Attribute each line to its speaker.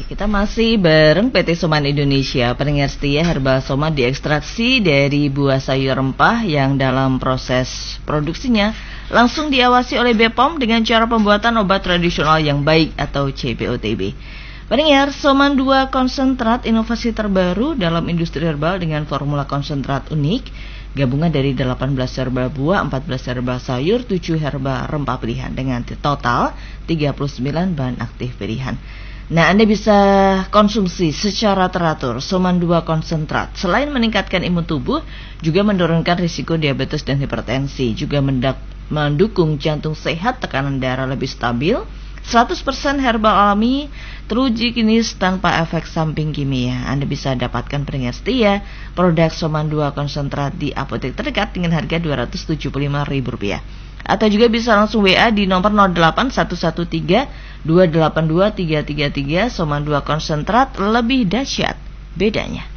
Speaker 1: Oke, kita masih bareng PT Soman Indonesia. Pendengar setia, herbal Soman diekstraksi dari buah sayur rempah yang dalam proses produksinya langsung diawasi oleh BPOM dengan cara pembuatan obat tradisional yang baik atau CPOTB. Pendengar, Soman 2 konsentrat inovasi terbaru dalam industri herbal dengan formula konsentrat unik, gabungan dari 18 herbal buah, 14 herbal sayur, 7 herbal rempah pilihan dengan total 39 bahan aktif pilihan. Nah, Anda bisa konsumsi secara teratur Soman 2 konsentrat. Selain meningkatkan imun tubuh, juga menurunkan risiko diabetes dan hipertensi, juga mendukung jantung sehat, tekanan darah lebih stabil, 100% herbal alami, teruji klinis tanpa efek samping kimia. Anda bisa dapatkan pendengar setia produk Soman 2 konsentrat di apotek terdekat dengan harga Rp275.000. Atau juga bisa langsung WA di nomor 08113 282 333. Soman 2 konsentrat, lebih dahsyat bedanya.